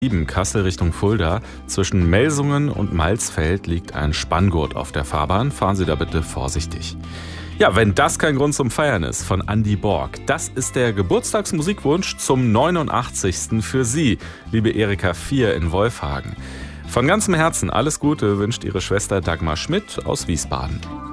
7 Kassel Richtung Fulda. Zwischen Melsungen und Malsfeld liegt ein Spanngurt auf der Fahrbahn. Fahren Sie da bitte vorsichtig. Ja, wenn das kein Grund zum Feiern ist, von Andy Borg. Das ist der Geburtstagsmusikwunsch zum 89. für Sie, liebe Erika 4 in Wolfhagen. Von ganzem Herzen alles Gute wünscht Ihre Schwester Dagmar Schmidt aus Wiesbaden.